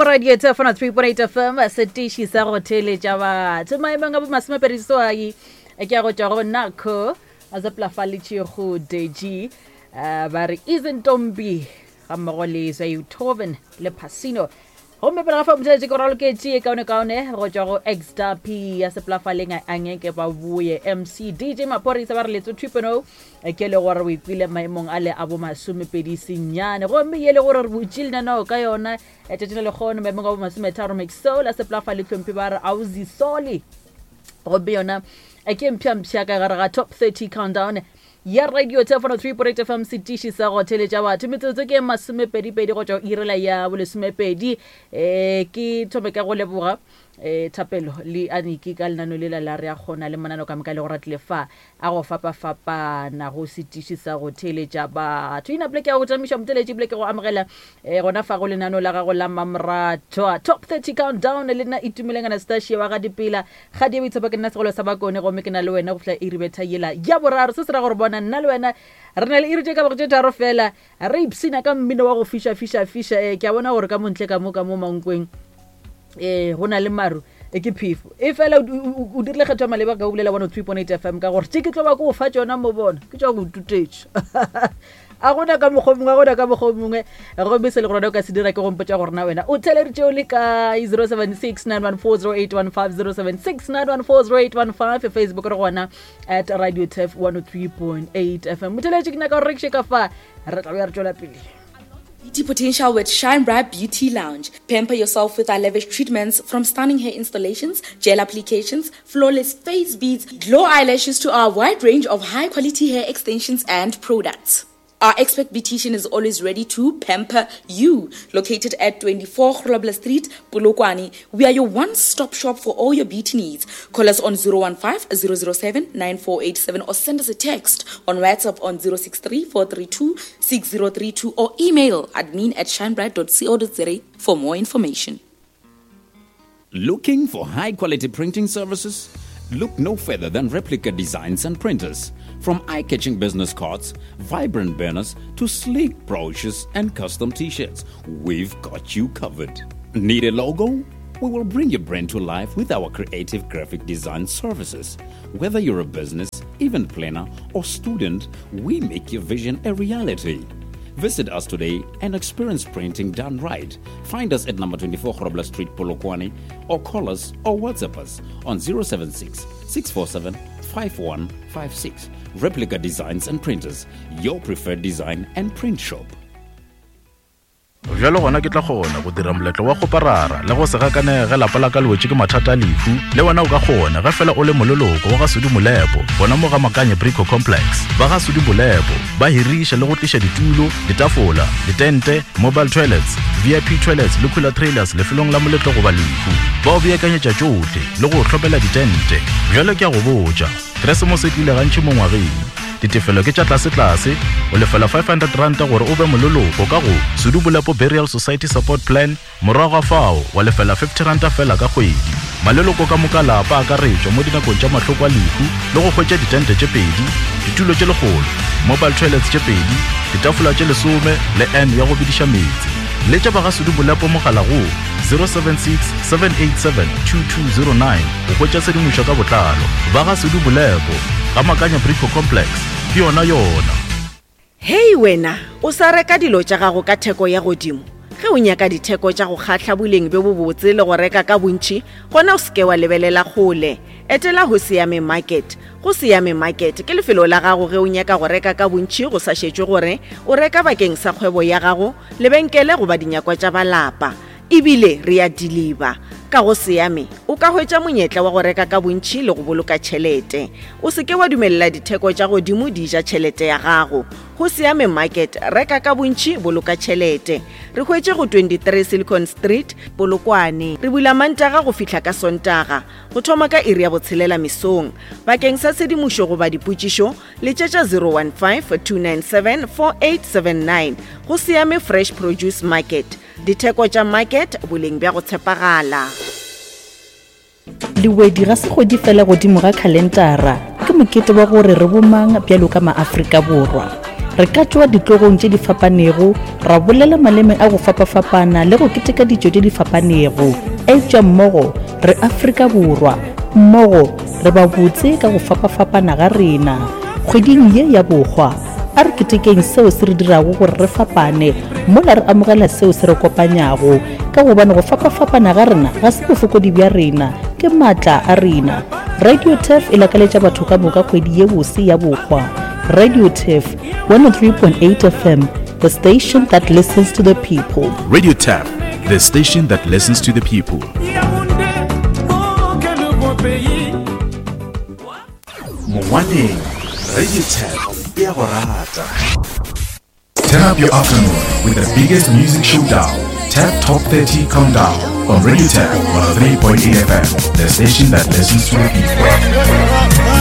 Radio Tefona 3.8 FM setishi sa go theletša batho maemeng a bo masomepediswai ke a go tša go nako a zaplafalitše go deji ba re izintombi ga mmogo le Zayutoven le Pasino gomme pele ga fa motšheletše ke raloketše e kaone go tša go Xdap ya seplafaleng a ngeke ba boye MC DJ Maphorisa ba re letso 2.0 ke le gore o ipile maemong a le a bo masomepedisenyane gomme ye le gore re botšile nanao ka yona tšatšina le kgone maemong a bo masometharo mexol a seplafa le tlhomphi ba re ausi soli gomme yona ke mpšhampšha ka gare ga top 30 countdown ya Radio Tefona 3.8 FM setiši sa go theletša batho metsotso ke masomepedipedi go tšwa irela ya bolesomepedi ke thome ka go leboga thapelo le aniki ka lenano le la re a kgona le manano ka moka le go ratile fa a go fapafapana go setiši sa go theletša batho ina pleke ya go tamiša moteletši pleke go amogela gona fa go lenano la gago la mamrato top 30 countdown le nna itumeleng Anastasia wa ga dipela ga di boitshepa ke nna segolo sa bakone gomme ke na le wena go fihla iribetha yela ya boraro se se ra gore bona nna le wena re na le irije ka bogetse tharo fela re ipsina ka mmino wa go fisha ke a bona gore ka montle ka mo mankweng go na le maru ke phifo e fela o dirile kgetho maleba ka o bulela 103.8 FM ka gore ke tlo ba go fa tsona mo bona ke tšwa go tutetse a gona ka mogomongwe go be se le gore ka se dira ke go mpotsa gore na wena o theleditše o le ka 0769140815 0769140815 Facebook re gona at Radio Tef 103.8 FM motheletše ke na ka gore rekše ka fa re tla re tšwela pele. Beauty potential with Shine Bright Beauty Lounge. Pamper yourself with our lavish treatments from stunning hair installations, gel applications, flawless face beads, glow eyelashes to our wide range of high-quality hair extensions and products. Our expert beautician is always ready to pamper you. Located at 24 Grobler Street, Polokwane, we are your one-stop shop for all your beauty needs. Call us on 015-007-9487 or send us a text on WhatsApp on 063-432-6032 or email admin@shinebright.co.za for more information. Looking for high-quality printing services? Look no further than Replica Designs and Printers. From eye-catching business cards, vibrant banners, to sleek brochures and custom t-shirts, we've got you covered. Need a logo? We will bring your brand to life with our creative graphic design services. Whether you're a business, event planner, or student, we make your vision a reality. Visit us today and experience printing done right. Find us at number 24 Grobler Street, Polokwane, or call us or WhatsApp us on 076-647-5156. Replica Designs and Printers, your preferred design and print shop. Jalo gona ke tla gona go dira moletlo wa go parara le go se gakane ge lapa la ka lwetse ke mathata lefu le wena o ka gona ga fela o le mololoko wa ga Sudi Molepo bona mo ga Makanye Brico Complex ba ga Sudi Molepo ba hirisha le go tlisha ditulo ditafola ditente mobile toilets VIP toilets le cooler trailers le felong la moletlo go ba lefu ba o beakanyetša tšote le go tlhopela ditente jalo ke a go botša Christmas e tlile gantši mo ngwageng ditefelo ke tša tlase o lefela 500 ranta gore o be mololoko ka go Sudi Molepo Burial Society Support Plan morago fao wa lefela 50 ranta fela ka kgwedi maleloko ka mokala pa ka retšwa mo dinakong tša mahloko a lefu le go hwetša ditente tše pedi ditulo tše legolo mobile toilets tše pedi ditafola tše 10 le N ya go bidiša metsi le tša ba ga Sudi Molepo mogala go 076-787-2209 o hwetša sedimošo ka botlalo ba ga Sudi Molepo ga Makanye Brico Complex ke yona. Hei wena o sa reka dilo tša gago ka theko ya godimo ge o nyaka ditheko tša go kgatla boleng be bo botse le go reka ka bontši gona o seke wa lebelela kgole etela go Siame Market. Go Siame Market ke lefelo la gago ge o nyaka go reka ka bontši go sa šetšwe gore o reka bakeng sa kgwebo ya gago lebenkele goba dinyakwa tša balapa ebile re a deliver ka go Siame o ka hwetša monyetla wa go reka ka bontši le go boloka tšhelete o seke wa dumelela ditheko tša godimo di ja tšhelete ya gago go Siame Market reka ka bontši boloka tšhelete re hwetše go 23 Silicon Street Polokwane re bula Mantaga go fihla ka Sontaga go thoma ka iri ya botshelela mesong bakeng sa sedimošo goba dipotšišo le tšetša 015-297-4879 go Siame Fresh Produce Market ditheko tša market boleng bja go tshepagala. Lewedi ga se godi fela godimo ga kalendara ke mokete wa gore re bomang bjalo ka maAfrika Borwa re ka tšwa ditlogong tše di fapanego ra bolela maleme a go fapafapana le go keteka dijo tše di fapanego etša mmogo re Afrika Borwa mmogo re ba botse ka go fapafapana ga rena kgweding ye ya bokgwa a re ketekeng seo se re dirago gore re fapane mola re amogela seo se re kopanyago ka gobane go fapafapana ga rena ga se bofokodi bja rena ke maatla a rena. Radio TEF e lakaletša batho ka moka kgwedi ye bose ya bokgwa. Radio TEF 103.8 FM, the station that listens to the people. Radio TEF, the station that listens to the people. Morning, Radio TEF, ya go rata. Turn up your afternoon with the biggest music showdown. TEF Top 30 Countdown on Radio TEF 103.8 FM, the station that listens to the people.